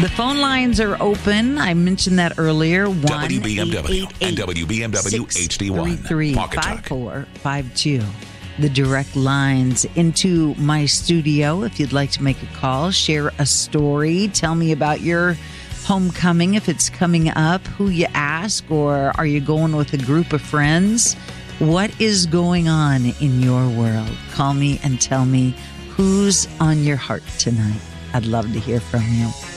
The phone lines are open. I mentioned that earlier. WBMW and WBMW HD1. 5452. The direct lines into my studio. If you'd like to make a call, share a story, tell me about your homecoming, if it's coming up, who you ask, or are you going with a group of friends? What is going on in your world? Call me and tell me who's on your heart tonight. I'd love to hear from you.